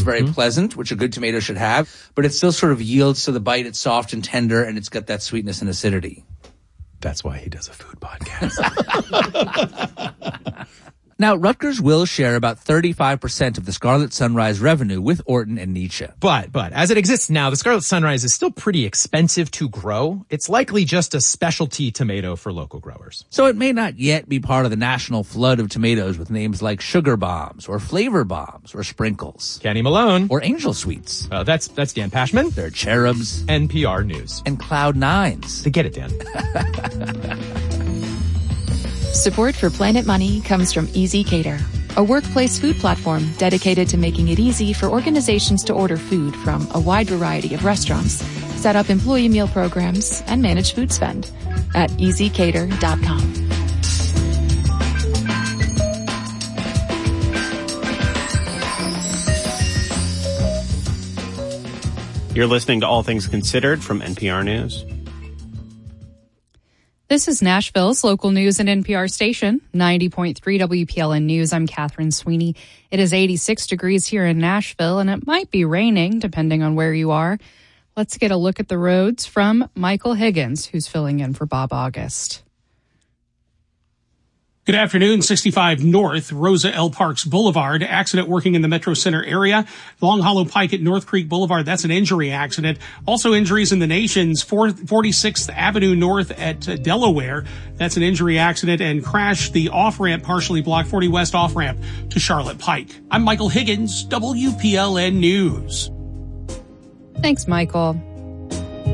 very pleasant, which a good tomato should have, but it still sort of yields to the bite. It's soft and tender, and it's got that sweetness and acidity. That's why he does a food podcast. Now, Rutgers will share about 35% of the Scarlet Sunrise revenue with Orton and Nietzsche. But as it exists now, the Scarlet Sunrise is still pretty expensive to grow. It's likely just a specialty tomato for local growers. So it may not yet be part of the national flood of tomatoes with names like Sugar Bombs or Flavor Bombs or Sprinkles. Kenny Malone. Or Angel Sweets. That's Dan Pashman. They're Cherubs. NPR News. And Cloud Nines. They get it, Dan. Support for Planet Money comes from Easy Cater, a workplace food platform dedicated to making it easy for organizations to order food from a wide variety of restaurants, set up employee meal programs, and manage food spend at easycater.com. You're listening to All Things Considered from NPR News. This is Nashville's local news and NPR station, 90.3 WPLN News. I'm Catherine Sweeney. It is 86 degrees here in Nashville, and it might be raining, depending on where you are. Let's get a look at the roads from Michael Higgins, who's filling in for Bob August. Good afternoon. 65 North, Rosa L. Parks Boulevard. Accident working in the Metro Center area. Long Hollow Pike at North Creek Boulevard. That's an injury accident. Also injuries in the Nations. 46th Avenue North at Delaware. That's an injury accident and crash. The off-ramp partially blocked. 40 West off-ramp to Charlotte Pike. I'm Michael Higgins, WPLN News. Thanks, Michael.